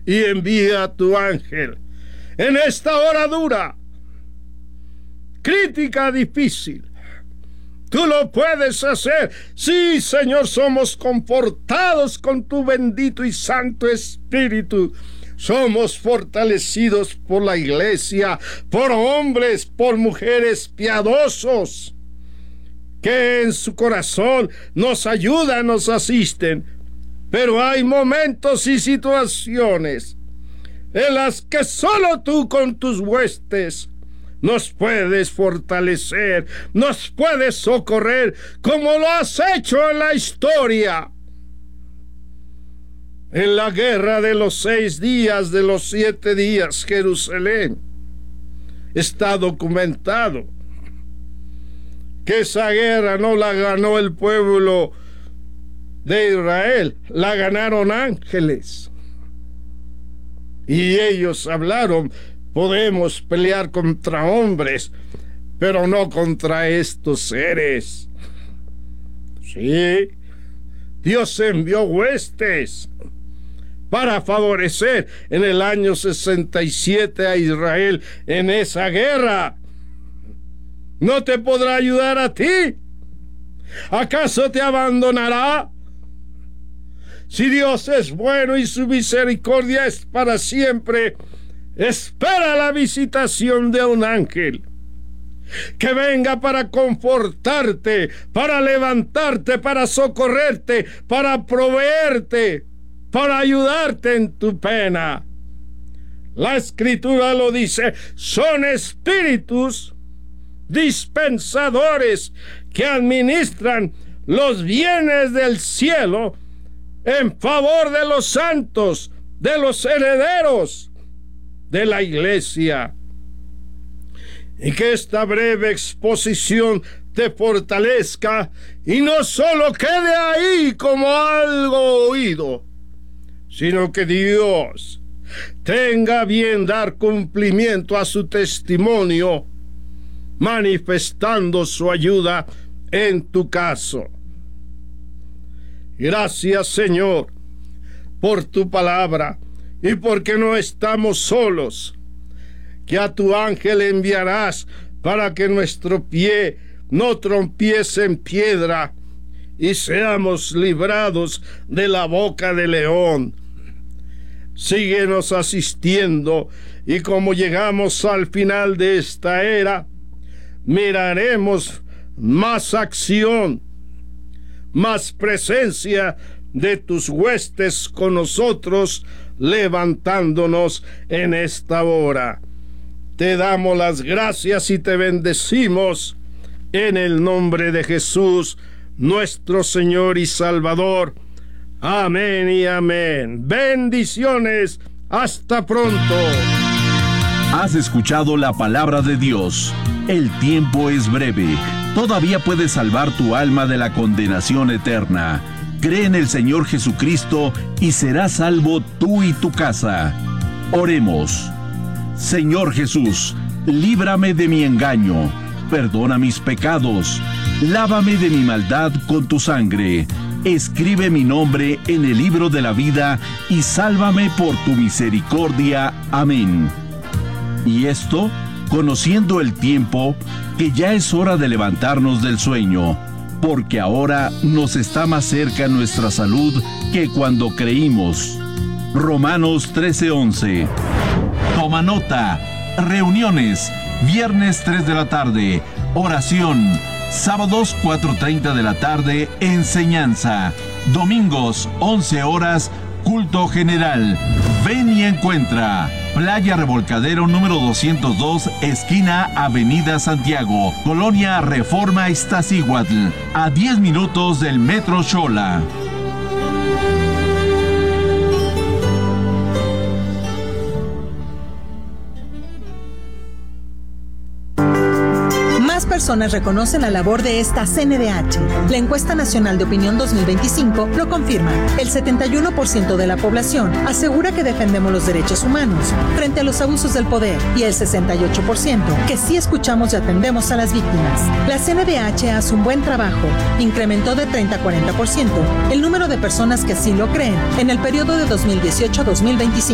y envía a tu ángel en esta hora dura, crítica, difícil. Tú lo puedes hacer. Sí, Señor, somos confortados con tu bendito y santo Espíritu. Somos fortalecidos por la iglesia, por hombres, por mujeres piadosos, que en su corazón nos ayudan, nos asisten. Pero hay momentos y situaciones en las que solo tú con tus huestes nos puedes fortalecer, nos puedes socorrer, como lo has hecho en la historia. En la guerra de los 6 días, de los 7 días, Jerusalén, está documentado que esa guerra no la ganó el pueblo de Israel, la ganaron ángeles. Y ellos hablaron: podemos pelear contra hombres, pero no contra estos seres. Sí, Dios envió huestes para favorecer en el año 67 a Israel en esa guerra. ¿No te podrá ayudar a ti? ¿Acaso te abandonará? Si Dios es bueno y su misericordia es para siempre, espera la visitación de un ángel que venga para confortarte, para levantarte, para socorrerte, para proveerte, para ayudarte en tu pena. La Escritura lo dice: son espíritus dispensadores que administran los bienes del cielo en favor de los santos, de los herederos de la iglesia. Y que esta breve exposición te fortalezca y no solo quede ahí como algo oído, sino que Dios tenga bien dar cumplimiento a su testimonio, manifestando su ayuda en tu caso. Gracias, Señor, por tu palabra y porque no estamos solos, que a tu ángel enviarás para que nuestro pie no trompiece en piedra y seamos librados de la boca del león. Síguenos asistiendo, y como llegamos al final de esta era, miraremos más acción, más presencia de tus huestes con nosotros, levantándonos en esta hora. Te damos las gracias y te bendecimos en el nombre de Jesús, nuestro Señor y Salvador. Amén y amén. Bendiciones. Hasta pronto. Has escuchado la palabra de Dios. El tiempo es breve. Todavía puedes salvar tu alma de la condenación eterna. Cree en el Señor Jesucristo y serás salvo tú y tu casa. Oremos. Señor Jesús, líbrame de mi engaño, perdona mis pecados, lávame de mi maldad con tu sangre, escribe mi nombre en el libro de la vida y sálvame por tu misericordia. Amén. Y esto, conociendo el tiempo, que ya es hora de levantarnos del sueño, porque ahora nos está más cerca nuestra salud que cuando creímos. Romanos 13:11. Toma nota. Reuniones, viernes 3 de la tarde, oración, sábados 4:30 de la tarde, enseñanza, domingos 11 horas, culto general. Ven y encuentra. Playa Revolcadero número 202, esquina Avenida Santiago, Colonia Reforma Iztaccíhuatl, a 10 minutos del Metro Xola. Personas reconocen la labor de esta CNDH. La encuesta nacional de opinión 2025 lo confirma. El 71% de la población asegura que defendemos los derechos humanos frente a los abusos del poder y el 68% que sí escuchamos y atendemos a las víctimas. La CNDH hace un buen trabajo. Incrementó de 30 a 40% el número de personas que así lo creen en el periodo de 2018 a 2025.